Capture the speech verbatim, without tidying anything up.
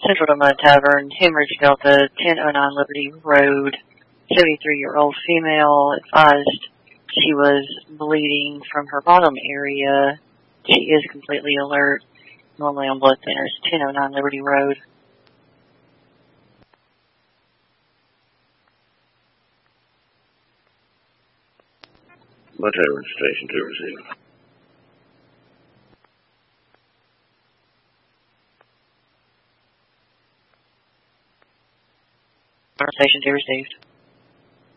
Central Domain Tavern, Hemorrhage Delta, ten oh nine Liberty Road. seventy-three-year-old female advised she was bleeding from her bottom area. She is completely alert, normally on blood thinners, ten oh nine Liberty Road. Tavern Station to receive. Station to received.